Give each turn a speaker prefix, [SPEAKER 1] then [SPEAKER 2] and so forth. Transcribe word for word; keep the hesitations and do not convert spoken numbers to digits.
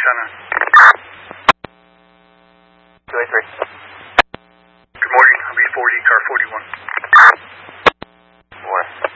[SPEAKER 1] antenna.
[SPEAKER 2] two eight three.
[SPEAKER 1] Good morning, I'm B forty, car forty-one.